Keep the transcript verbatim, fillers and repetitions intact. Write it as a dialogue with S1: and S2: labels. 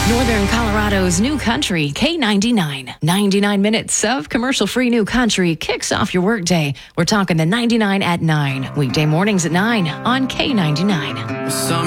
S1: Northern Colorado's new country, K ninety-nine. ninety-nine minutes of commercial-free new country kicks off your workday. We're talking the ninety-nine at nine. Weekday mornings at nine on K ninety-nine.
S2: Summer